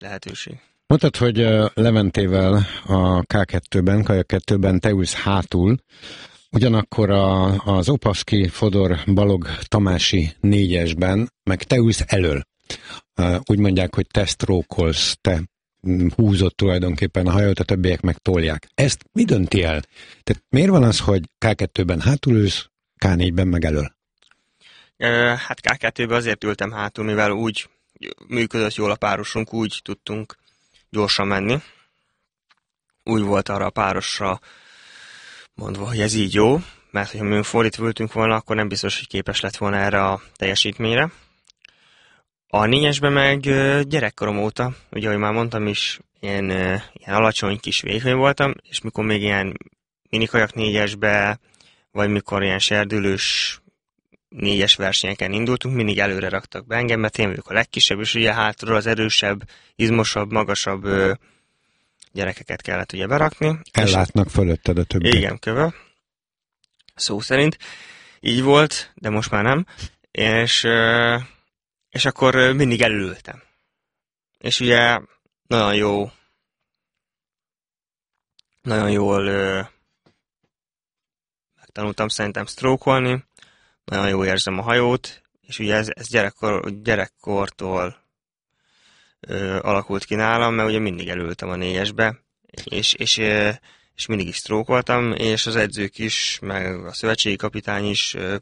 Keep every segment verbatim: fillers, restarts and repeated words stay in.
lehetőség. Mondtad, hogy Leventével a ká kettőben, Kajak kettőben te ülsz hátul, ugyanakkor a, az Opaszki, Fodor, Balog, Tamási négyesben, meg te ülsz elől. Úgy mondják, hogy te sztrókolsz, te húzott tulajdonképpen a hajót, a többiek meg tolják. Ezt mi dönti el? Tehát miért van az, hogy ká kettőben hátul ülsz, ká négyben meg elől? Hát ká kettőben azért ültem hátul, mivel úgy működött jól a párosunk, úgy tudtunk gyorsan menni. Úgy volt arra a párosra mondva, hogy ez így jó, mert ha mi fordítva ültünk volna, akkor nem biztos, hogy képes lett volna erre a teljesítményre. A négyesben meg gyerekkorom óta, ugye, ahogy már mondtam is, ilyen, ilyen alacsony kis vékony voltam, és mikor még ilyen minikajak négyesbe, vagy mikor ilyen serdülős négyes versenyeken indultunk, mindig előre raktak be engem, mert én vagyok a legkisebb, és ugye hátról az erősebb, izmosabb, magasabb ö, gyerekeket kellett ugye berakni. Ellátnak és fölötted a többiek. Igen, köve. Szó szerint. Így volt, de most már nem. És, ö, és akkor mindig elültem. És ugye nagyon jó, nagyon jól ö, megtanultam szerintem sztrókolni, nagyon jól érzem a hajót, és ugye ez, ez gyerekkor, gyerekkortól ö, alakult ki nálam, mert ugye mindig elültem a négyesbe, és, és, ö, és mindig is sztrókoltam, és az edzők is, meg a szövetségi kapitány is ö,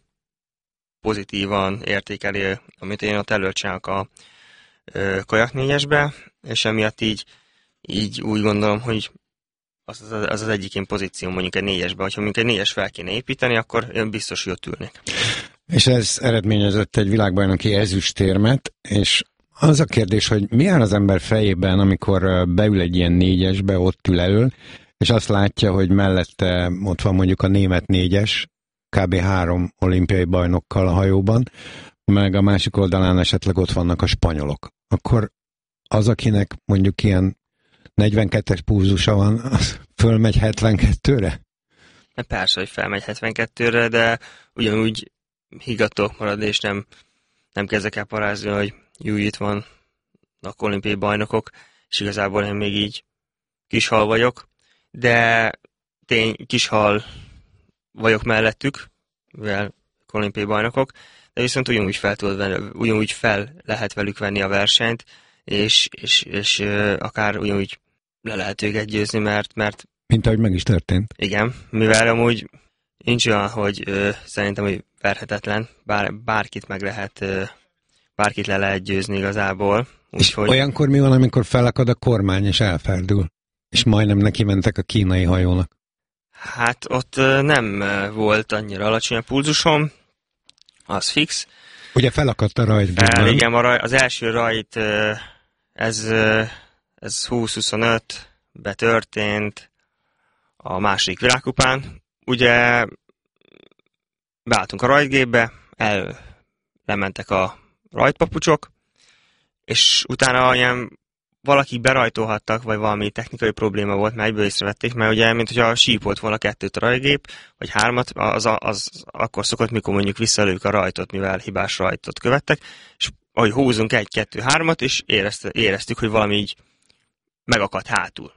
pozitívan értékeli, amit én ott előtt csinálok a ö, kajak négyesbe, és emiatt így, így úgy gondolom, hogy az az, az az egyik én pozíció mondjuk egy négyesben, hogyha mondjuk egy négyes fel kéne építeni, akkor én biztos, hogy ott ülnék. És ez eredményezett egy világbajnoki ezüstérmet, és az a kérdés, hogy mi áll az ember fejében, amikor beül egy ilyen négyesbe, ott ül elől, és azt látja, hogy mellette ott van mondjuk a német négyes, kb. három olimpiai bajnokkal a hajóban, meg a másik oldalán esetleg ott vannak a spanyolok. Akkor az, akinek mondjuk ilyen negyvenkettes pulzusa van, az fölmegy hetvenkettőre? Persze, hogy felmegy hetvenkettőre, de ugyanúgy higgadtok marad, és nem, nem kezdek el parázni, hogy jó, itt van a olimpiai bajnokok, és igazából én még így kishal vagyok, de tény, kishal vagyok mellettük, mivel olimpiai bajnokok, de viszont ugyanúgy fel, tudod venni, ugyanúgy fel lehet velük venni a versenyt, és, és, és akár ugyanúgy le lehet őket győzni, mert, mert... Mint ahogy meg is történt. Igen, mivel amúgy nincs olyan, hogy ö, szerintem, hogy verhetetlen, bár, bárkit meg lehet, ö, bárkit le lehet győzni igazából. Úgy, és hogy... olyankor mi van, amikor felakad a kormány és elferdül? És majdnem neki mentek a kínai hajónak. Hát ott ö, nem volt annyira alacsony a pulzusom, az fix. Ugye felakadt a rajt? Fel, igen, a raj, az első rajt, ö, ez, ö, ez húsz-huszonöt betörtént a második világkupán. Ugye beálltunk a rajtgépbe, el lementek a rajtpapucsok, és utána ilyen valakik berajtolhattak, vagy valami technikai probléma volt, mert egyből észrevették, mert ugye, mint hogyha sípolt volna kettőt a rajtgép, vagy hármat, az, az, az akkor szokott, mikor mondjuk visszalők a rajtot, mivel hibás rajtot követtek, és ahogy húzunk egy, kettő, hármat, és érezte, éreztük, hogy valami így megakadt hátul.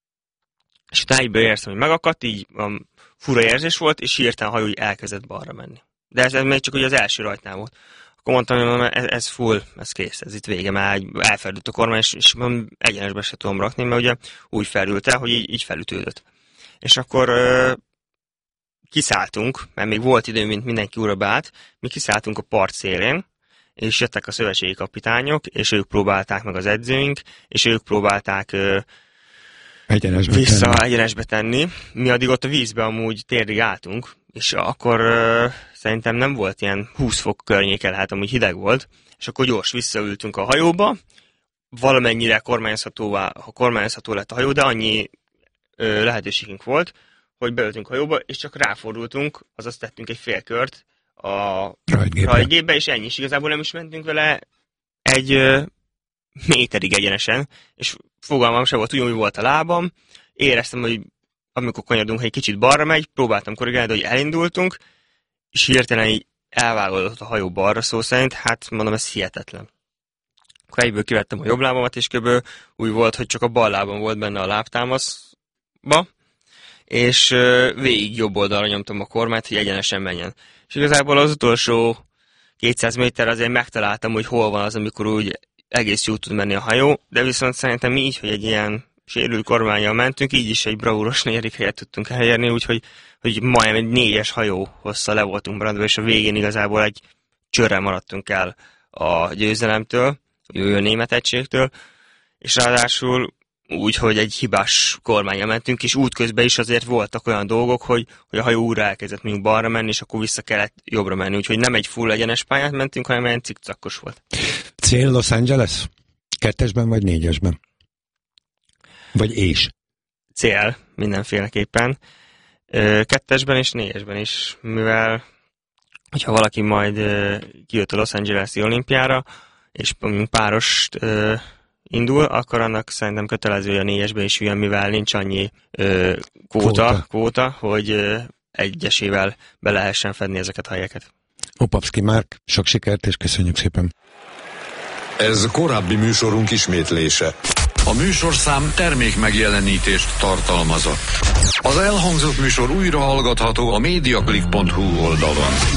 És utána egyből éreztem, hogy megakadt, így um, fura érzés volt, és hirtelen a hajó elkezdett balra menni. De ez, ez még csak ugye az első rajtnál volt. Akkor mondtam, hogy ez, ez full, ez kész, ez itt vége, már elferdült a kormány, és, és egyenesbe se tudom rakni, mert ugye úgy felült el, hogy így, így felütődött. És akkor ö, kiszálltunk, mert még volt idő, mint mindenki újra beállt, mi kiszálltunk a part szélén, és jöttek a szövetségi kapitányok, és ők próbálták meg az edzőink, és ők próbálták ö, egyenesbe vissza tenni. egyenesbe tenni. Mi addig ott a vízbe amúgy térdig álltunk, és akkor ö, szerintem nem volt ilyen húsz fok környéken, hát amúgy hideg volt, és akkor gyors visszaültünk a hajóba, valamennyire kormányozhatóvá, ha kormányozható lett a hajó, de annyi ö, lehetőségünk volt, hogy beültünk a hajóba, és csak ráfordultunk, azaz tettünk egy félkört a rajtgépbe. rajtgépbe, és ennyi is. Igazából nem is mentünk vele egy ö, méterig egyenesen, és fogalmam sem volt, ugyanúgy volt a lábam, éreztem, hogy amikor kanyarodunk, egy kicsit balra megy, próbáltam korrigálni, de hogy elindultunk, és hirtelen így elvágódott a hajó balra szó szerint, hát mondom, ez hihetetlen. Akkor egyből kivettem a jobb lábamat, és kb. Úgy volt, hogy csak a bal lábam volt benne a lábtámaszba, és végig jobb oldalra nyomtam a kormányt, hogy egyenesen menjen. És igazából az utolsó kétszáz méter azért megtaláltam, hogy hol van az, amikor úgy egész jól tud menni a hajó, de viszont szerintem így, hogy egy ilyen sérült kormánnyal mentünk, így is egy bravúros negyedik helyet tudtunk elérni, úgyhogy hogy majdnem egy négyes hajó hosszal le voltunk maradva, és a végén igazából egy csörre maradtunk el a győzelemtől, a német egységtől, és ráadásul úgy, hogy egy hibás kormánnyal mentünk, és útközben is azért voltak olyan dolgok, hogy, hogy a hajó újra elkezdett mindig balra menni, és akkor vissza kellett jobbra menni, úgyhogy nem egy full egyenes pályát mentünk, hanem egy cikcakkos volt. Cél Los Angeles? Kettesben vagy négyesben? Vagy és? Cél mindenféleképpen. Kettesben és négyesben is, mivel hogyha valaki majd kijött a Los Angeles-i olimpiára, és páros indul, akkor annak szerintem kötelező, hogy a négyesben is jön, mivel nincs annyi ö, kvóta, kvóta. kvóta, hogy ö, egyesével be lehessen fedni ezeket a helyeket. Opavszky Márk, sok sikert, és köszönjük szépen. Ez korábbi műsorunk ismétlése. A műsorszám termék megjelenítést tartalmazott. Az elhangzott műsor újra hallgatható a mediaclick pont hu oldalon.